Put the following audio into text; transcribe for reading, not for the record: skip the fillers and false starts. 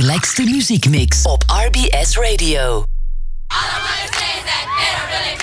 relaxte muziekmix op RBS Radio. All I wanna say is that they don't really